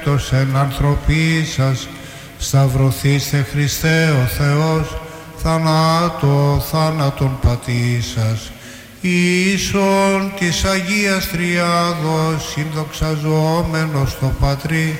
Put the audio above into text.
εν ανθρωπή σας, σταυρωθήστε Χριστέ ο Θεός, θάνατον πατήσας, ίσον της Αγίας Τριάδος, συνδοξαζόμενος το Πατρί